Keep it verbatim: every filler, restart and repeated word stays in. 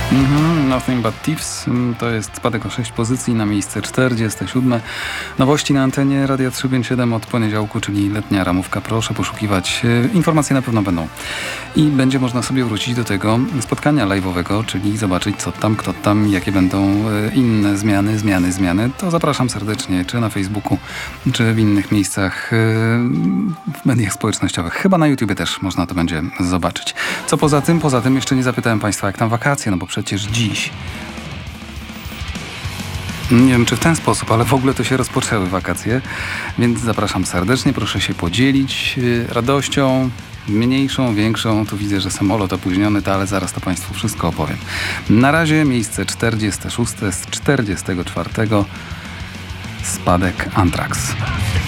Mhm, Nothing But Thieves to jest spadek o sześć pozycji na miejsce czterdzieste siódme. Nowości na antenie Radia trzysta pięćdziesiąt siedem od poniedziałku, czyli letnia ramówka. Proszę poszukiwać. Informacje na pewno będą. I będzie można sobie wrócić do tego spotkania live'owego, czyli zobaczyć co tam, kto tam, jakie będą inne zmiany, zmiany, zmiany. To zapraszam serdecznie, czy na Facebooku, czy w innych miejscach w mediach społecznościowych. Chyba na YouTubie też można to będzie zobaczyć. Co poza tym? Poza tym jeszcze nie zapytałem Państwa, jak tam wakacje, no bo przecież dziś, nie wiem czy w ten sposób, ale w ogóle to się rozpoczęły wakacje, więc zapraszam serdecznie, proszę się podzielić radością, mniejszą, większą. Tu widzę, że samolot opóźniony, to ale zaraz to Państwu wszystko opowiem. Na razie miejsce czterdzieste szóste z czterdziestego czwartego spadek Anthrax.